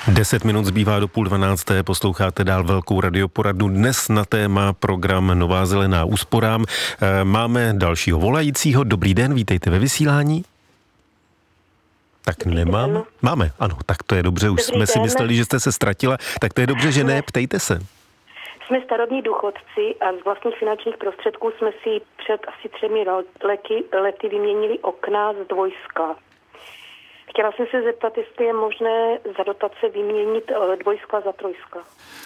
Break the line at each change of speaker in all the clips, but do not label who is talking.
10 minut zbývá do 11:30, posloucháte dál velkou radioporadu. Dnes na téma program Nová zelená úsporám. Máme dalšího volajícího. Dobrý den, vítejte ve vysílání. Tak nemám? Den. Máme, ano, tak to je dobře, už jsme si mysleli, že jste se ztratila, tak to je dobře, že ne, ptejte se.
Jsme starobní důchodci a z vlastních finančních prostředků jsme si před asi 3 lety vyměnili okna z dvojskla. Chtěla jsem se zeptat, jestli je možné za dotace vyměnit dvojskla za trojskla.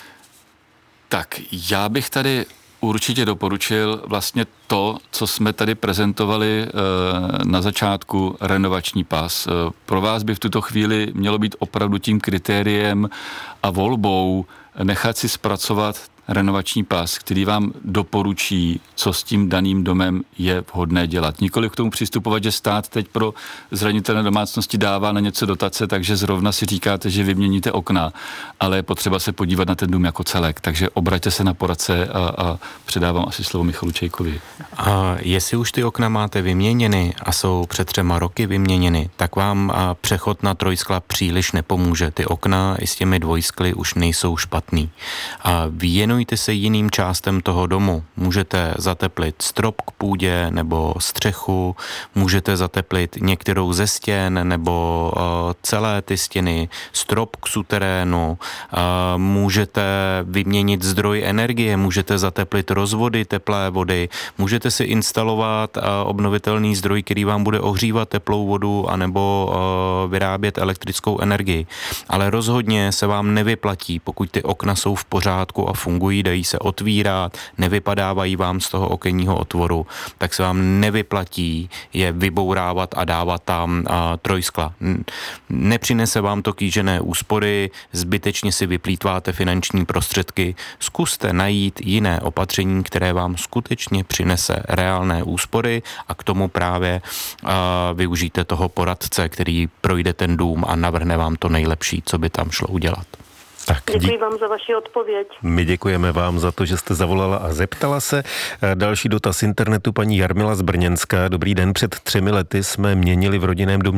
Tak já bych tady určitě doporučil vlastně to, co jsme tady prezentovali na začátku, renovační pas. Pro vás by v tuto chvíli mělo být opravdu tím kritériem a volbou nechat si zpracovat renovační pas, který vám doporučí, co s tím daným domem je vhodné dělat. Nikoliv k tomu přistupovat, že stát teď pro zranitelné domácnosti dává na něco dotace, takže zrovna si říkáte, že vyměníte okna, ale je potřeba se podívat na ten dům jako celek. Takže obraťte se na poradce a předávám asi slovo Michalu Čejkovi.
A jestli už ty okna máte vyměněny a jsou před 3 roky vyměněny, tak vám přechod na trojskla příliš nepomůže. Ty okna i s těmi dvojskly už nejsou špatný. A věnujte se jiným částem toho domu. Můžete zateplit strop k půdě nebo střechu, můžete zateplit některou ze stěn nebo celé ty stěny, strop k suterénu, můžete vyměnit zdroj energie, můžete zateplit rozvody teplé vody, můžete si instalovat obnovitelný zdroj, který vám bude ohřívat teplou vodu anebo vyrábět elektrickou energii. Ale rozhodně se vám nevyplatí, pokud ty okna jsou v pořádku a fungují, dají se otvírat, nevypadávají vám z toho okenního otvoru, tak se vám nevyplatí je vybourávat a dávat tam trojskla. Nepřinese vám to kýžené úspory, zbytečně si vyplýtváte finanční prostředky, zkuste najít jiné opatření, které vám skutečně přinese reálné úspory a k tomu právě využijte toho poradce, který projde ten dům a navrhne vám to nejlepší, co by tam šlo udělat.
Tak,
děkuji vám za vaši odpověď.
My děkujeme vám za to, že jste zavolala a zeptala se. Další dotaz internetu, paní Jarmila z Brněnska. Dobrý den, před 3 lety jsme měnili v rodinném domě